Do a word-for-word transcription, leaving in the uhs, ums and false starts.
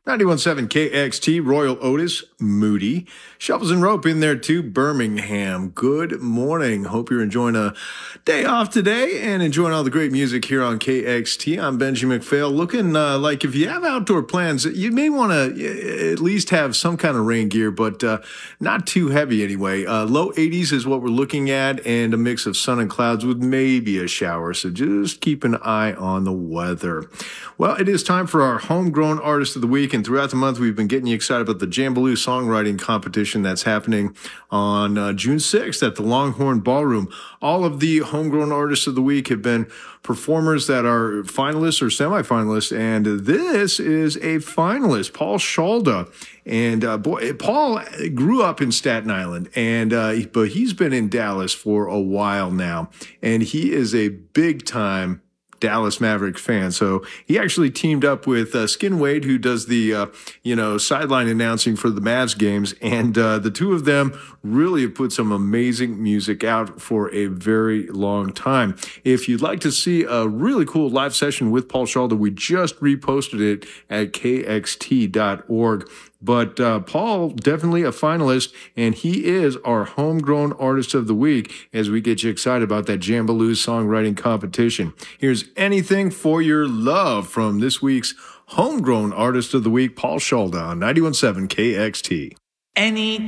ninety-one point seven K X T, Royal Otis, Moody. Shovels and Rope in there too, Birmingham. Good morning. Hope you're enjoying a day off today and enjoying all the great music here on K X T. I'm Benji McPhail. Looking uh, like if you have outdoor plans, you may want to at least have some kind of rain gear, but uh, not too heavy anyway. Uh, low eighties is what we're looking at, and a mix of sun and clouds with maybe a shower. So just keep an eye on the weather. Well, it is time for our Homegrown Artist of the Week. And throughout the month, we've been getting you excited about the Jambaloo songwriting competition that's happening on uh, June sixth at the Longhorn Ballroom. All of the Homegrown Artists of the Week have been performers that are finalists or semifinalists, and this is a finalist, Paul Shalda. And uh, boy, Paul grew up in Staten Island, and uh, but he's been in Dallas for a while now, and he is a big-time Dallas Mavericks fan. So he actually teamed up with uh, Skin Wade, who does the, uh, you know, sideline announcing for the Mavs games. And uh, the two of them really have put some amazing music out for a very long time. If you'd like to see a really cool live session with Paul Shalda, we just reposted it at K X T dot org. But uh, Paul, definitely a finalist, and he is our Homegrown Artist of the Week as we get you excited about that Jambaloo songwriting competition. Here's Anything for Your Love from this week's Homegrown Artist of the Week, Paul Shalda on ninety-one point seven K X T. Any